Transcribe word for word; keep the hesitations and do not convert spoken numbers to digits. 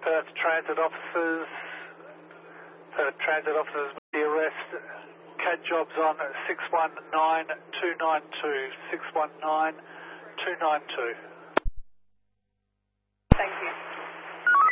Perth Transit officers, Perth Transit officers with the arrest. C A D jobs on six one nine two nine two, six one nine two nine two.